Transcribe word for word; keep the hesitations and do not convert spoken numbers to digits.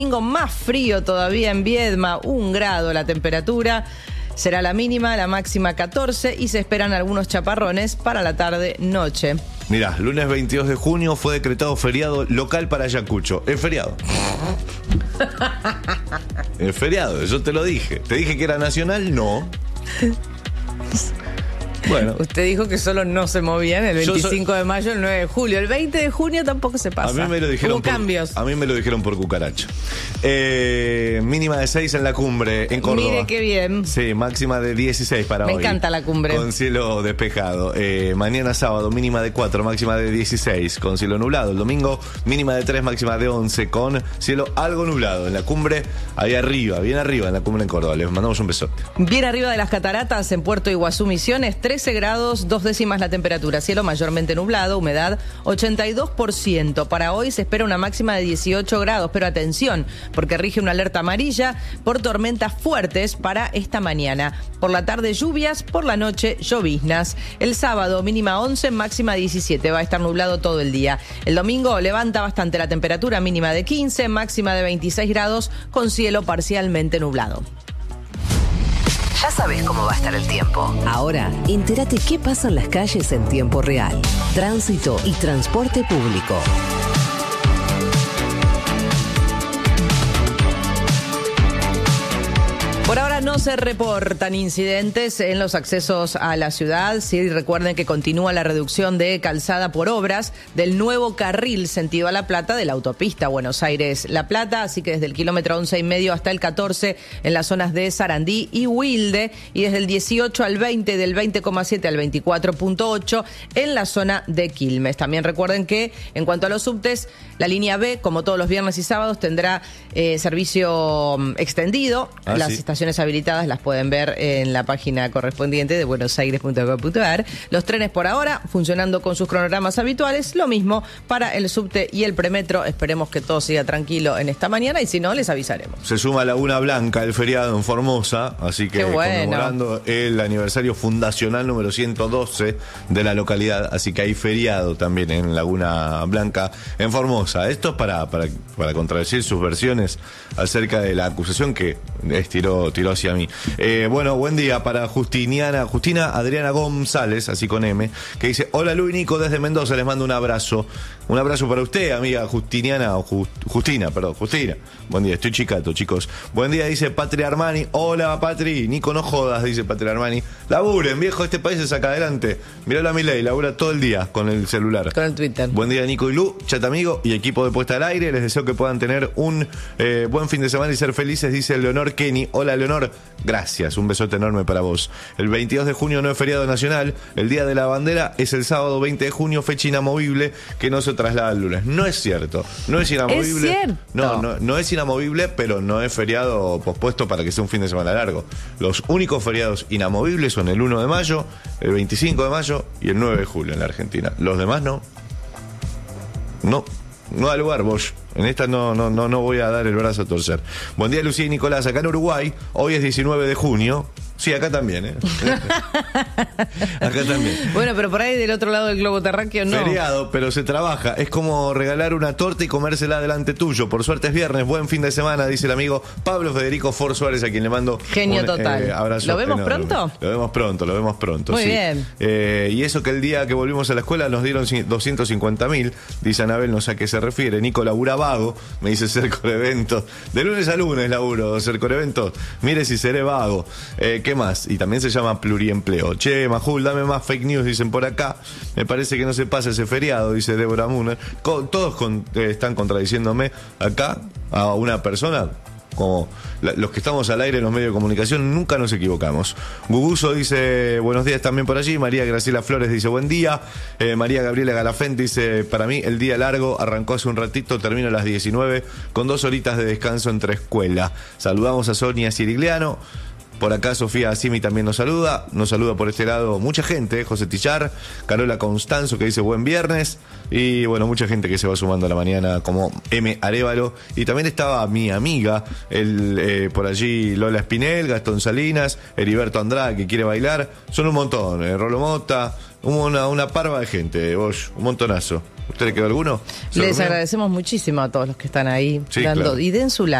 Domingo más frío todavía en Viedma, un grado la temperatura. Será la mínima, la máxima catorce y se esperan algunos chaparrones para la tarde-noche. Mirá, lunes veintidós de junio fue decretado feriado local para Ayacucho. Es feriado. Es feriado, yo te lo dije. ¿Te dije que era nacional? No. Bueno. Usted dijo que solo no se movían el veinticinco soy... de mayo, el nueve de julio. El veinte de junio tampoco se pasa. A mí me lo dijeron Hubo por, cambios. A mí me lo dijeron por cucaracha. Eh, mínima de seis en la cumbre, en Córdoba. Mire qué bien. Sí, máxima de dieciséis para me hoy. Me encanta la cumbre. Con cielo despejado. Eh, mañana sábado, mínima de cuatro, máxima de dieciséis, con cielo nublado. El domingo, mínima de tres, máxima de once, con cielo algo nublado. En la cumbre, ahí arriba, bien arriba, en la cumbre en Córdoba. Les mandamos un besote. Bien arriba de las cataratas, en Puerto Iguazú, Misiones, trece grados, dos décimas la temperatura, cielo mayormente nublado, humedad ochenta y dos por ciento. Para hoy se espera una máxima de dieciocho grados, pero atención, porque rige una alerta amarilla por tormentas fuertes para esta mañana. Por la tarde lluvias, por la noche lloviznas. El sábado mínima once, máxima diecisiete, va a estar nublado todo el día. El domingo levanta bastante la temperatura, mínima de quince, máxima de veintiséis grados, con cielo parcialmente nublado. Ya sabes cómo va a estar el tiempo. Ahora, entérate qué pasa en las calles en tiempo real. Tránsito y transporte público. Por ahora no se reportan incidentes en los accesos a la ciudad. Sí, recuerden que continúa la reducción de calzada por obras del nuevo carril sentido a La Plata de la autopista Buenos Aires-La Plata, así que desde el kilómetro once y medio hasta el catorce en las zonas de Sarandí y Wilde, y desde el dieciocho al veinte, del veinte coma siete al veinticuatro punto ocho en la zona de Quilmes. También recuerden que en cuanto a los subtes, la línea B, como todos los viernes y sábados, tendrá eh, servicio extendido. Ah, las sí. estaciones habilitadas las pueden ver en la página correspondiente de buenosaires punto gov punto ar. Los trenes por ahora funcionando con sus cronogramas habituales, lo mismo para el subte y el premetro. Esperemos que todo siga tranquilo en esta mañana y si no, les avisaremos. Se suma Laguna Blanca, el feriado en Formosa, así que Qué bueno. Conmemorando el aniversario fundacional número ciento doce de la localidad, así que hay feriado también en Laguna Blanca, en Formosa. Esto es para, para, para contradecir sus versiones acerca de la acusación que estiró tiró hacia mí. Eh, bueno, buen día para Justiniana, Justina Adriana González, así con M, que dice: hola Lu y Nico desde Mendoza, les mando un abrazo. Un abrazo para usted, amiga Justiniana, o Just, Justina, perdón, Justina. Buen día, estoy chicato, chicos. Buen día, dice Patri Armani. Hola, Patri. Nico, no jodas, dice Patri Armani. Laburen, viejo, este país se saca adelante. Mirá la Milei, labura todo el día con el celular. Con el Twitter. Buen día, Nico y Lu, chat amigo y equipo de Puesta al Aire. Les deseo que puedan tener un eh, buen fin de semana y ser felices, dice Leonor Kenny. Hola, Leonor. Gracias, un besote enorme para vos. El veintidós de junio no es feriado nacional. El Día de la Bandera es el sábado veinte de junio, fecha inamovible que no se traslada al lunes. No es cierto. No es inamovible. Es cierto. No, no, no es inamovible, pero no es feriado pospuesto para que sea un fin de semana largo. Los únicos feriados inamovibles son el uno de mayo, el veinticinco de mayo y el nueve de julio en la Argentina. Los demás no. No. No da lugar, Bosch. En esta no, no, no, no voy a dar el brazo a torcer. Buen día, Lucía y Nicolás. Acá en Uruguay, hoy es diecinueve de junio. Sí, acá también, ¿eh? Acá también. Bueno, pero por ahí del otro lado del globo terráqueo no. Feriado, pero se trabaja. Es como regalar una torta y comérsela delante tuyo. Por suerte es viernes, buen fin de semana, dice el amigo Pablo Federico For Suárez, a quien le mando genio un total. Eh, abrazo. ¿Lo vemos enorme. pronto? Lo vemos pronto, lo vemos pronto. Muy sí. bien. Eh, y eso que el día que volvimos a la escuela nos dieron doscientos cincuenta mil, dice Anabel, no sé a qué se refiere. Nico labura vago, me dice Cercor Eventos. De lunes a lunes laburo, Cercor Eventos. Mire si seré vago. Eh, ¿Qué más? Y también se llama pluriempleo. Che, Majul, dame más fake news, dicen por acá. Me parece que no se pasa ese feriado, dice Débora Muner. Co- todos con, eh, están contradiciéndome acá a una persona. Como la, los que estamos al aire en los medios de comunicación, nunca nos equivocamos. Guguso dice buenos días también por allí. María Graciela Flores dice buen día. eh, María Gabriela Galafén dice: para mí el día largo arrancó hace un ratito, termina a las diecinueve con dos horitas de descanso entre escuela. Saludamos a Sonia Cirigliano. Por acá Sofía Asimi también nos saluda. Nos saluda por este lado mucha gente. José Tillar, Carola Constanzo, que dice buen viernes. Y bueno, mucha gente que se va sumando a la mañana, como M. Arévalo. Y también estaba mi amiga, el, eh, por allí Lola Espinel, Gastón Salinas, Heriberto Andrade, que quiere bailar. Son un montón. Eh, Rolo Mota, una, una parva de gente, Bosch, un montonazo. ¿Usted le quedó alguno? Les agradecemos muchísimo a todos los que están ahí Sí, dando claro. y den su like.